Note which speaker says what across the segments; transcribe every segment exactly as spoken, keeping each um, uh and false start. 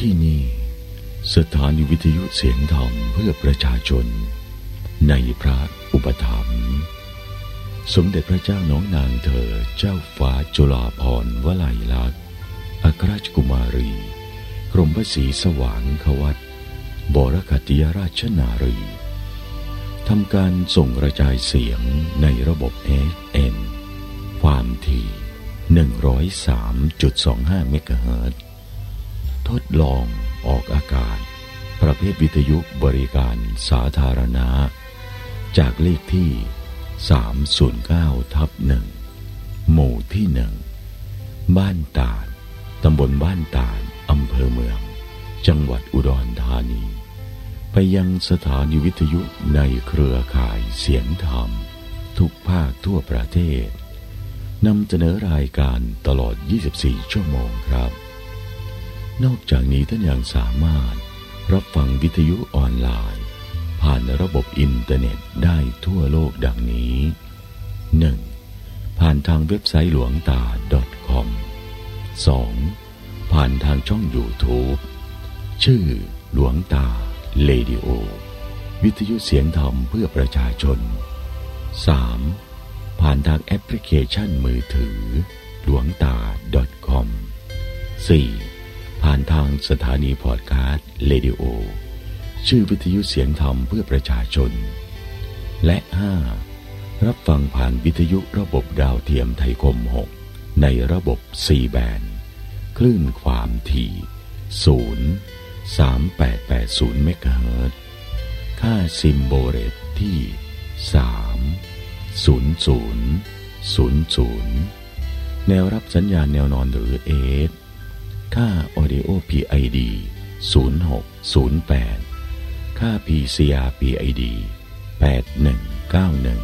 Speaker 1: ที่นี่สถานีวิทยุเสียงธรรมเพื่อประชาชนในพระอุปถัมภ์สมเด็จพระเจ้าน้องนางเธอเจ้าฟ้าจุฬาภรณ์วลัยลักษณ์อัครราชกุมารีกรมพระศรีสว่างควัตรบรคติยราชนารีทำการส่งกระจายเสียงในระบบ เอฟ เอ็ม ความถี่ หนึ่งร้อยสามจุดสองห้า เมกะเฮิรตซ์ทดลองออกอากาศประเภทวิทยุบริการสาธารณะจากเลขที่ สามศูนย์เก้าทับหนึ่ง หมู่ที่หนึ่งบ้านตาดตำบลบ้านตาดอำเภอเมืองจังหวัดอุดรธานีไปยังสถานีวิทยุในเครือข่ายเสียงธรรมทุกภาคทั่วประเทศนำเสนอรายการตลอดยี่สิบสี่ชั่วโมงครับนอกจากนี้ท่านยังสามารถรับฟังวิทยุออนไลน์ผ่านระบบอินเทอร์เน็ตได้ทั่วโลกดังนี้ หนึ่ง ผ่านทางเว็บไซต์หลวงตา .com สอง ผ่านทางช่อง YouTube ชื่อหลวงตาเรดิโอวิทยุเสียงธรรมเพื่อประชาชน สาม ผ่านทางแอปพลิเคชันมือถือหลวงตา .com สี่ ผ่านทางสถานีพอดคาสต์เรดิโอชื่อวิทยุเสียงธรรมเพื่อประชาชนและห้ารับฟังผ่านวิทยุระบบดาวเทียมไทยคมหกในระบบ ซี แบนด์คลื่นความถี่ ศูนย์ สามแปดแปดศูนย์ เมกะเฮิรตซ์ค่าซิมโบเรตที่ สาม ศูนย์ ศูนย์ ศูนย์ ศูนย์ แนวรับสัญญาณแนวนอนหรือ เอ เอส ค่า Audio พี ไอ ดี ศูนย์ หก ศูนย์ แปด ค่า พี ซี อาร์ พี ไอ ดี แปด หนึ่ง เก้า หนึ่ง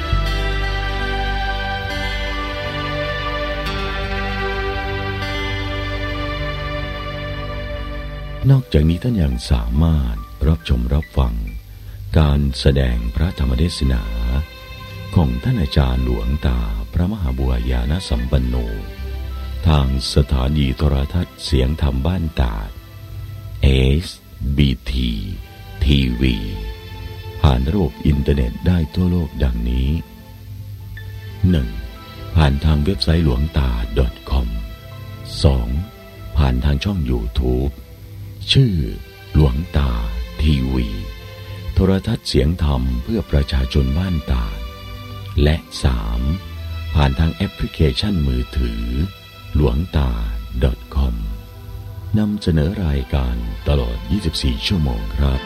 Speaker 1: นอกจากนี้ท่านยังสามารถรับชมรับฟังการแสดงพระธรรมเทศนาของท่านอาจารย์หลวงตาพระมหาบัวญาณสัมปันโนทางสถานีโทรทัศน์เสียงธรรมบ้านตาด เอส บี ที ที วี ผ่านระบบอินเทอร์เน็ตได้ทั่วโลกดังนี้ หนึ่ง ผ่านทางเว็บไซต์หลวงตา .com สอง ผ่านทางช่อง YouTube ชื่อหลวงตาทีวีโทรทัศน์เสียงธรรมเพื่อประชาชนบ้านตาดและสาม ผ่านทางแอปพลิเคชันมือถือหลวงตา .com นำเสนอรายการตลอดยี่สิบสี่ชั่วโมงครับ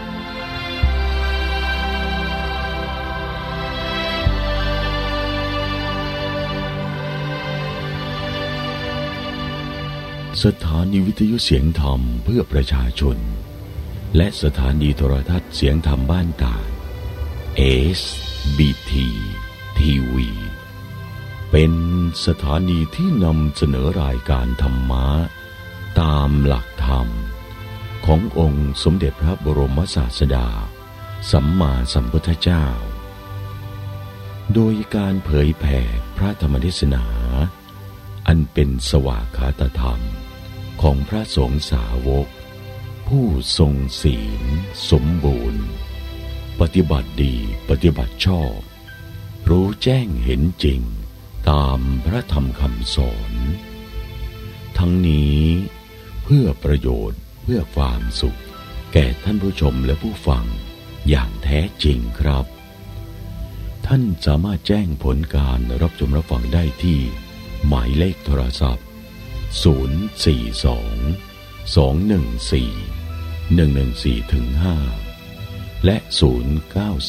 Speaker 1: สถานีวิทยุเสียงธรรมเพื่อประชาชนและสถานีโทรทัศน์เสียงธรรมบ้านตาด เอส บี ที ที วี เป็นสถานีที่นำเสนอรายการธรรมะตามหลักธรรมขององค์สมเด็จพระบรมศาสดาสัมมาสัมพุทธเจ้าโดยการเผยแผ่พระธรรมเทศนาอันเป็นสวากขาตธรรมของพระสงฆ์สาวกผู้ทรงศีลสมบูรณ์ปฏิบัติดีปฏิบัติชอบรู้แจ้งเห็นจริงตามพระธรรมคำสอนทั้งนี้เพื่อประโยชน์เพื่อความสุขแก่ท่านผู้ชมและผู้ฟังอย่างแท้จริงครับท่านสามารถแจ้งผลการรับชมรับฟังได้ที่หมายเลขโทรศัพท์ ศูนย์ สี่ สอง สอง หนึ่ง สี่ หนึ่ง หนึ่ง สี่ ห้า และ ศูนย์ เก้า